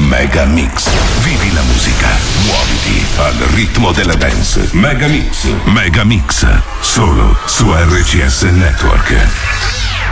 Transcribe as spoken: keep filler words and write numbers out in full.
Mega Mix. Vivi la musica, muoviti al ritmo della dance. Mega Mix. Mega Mix. Solo su R C S Network.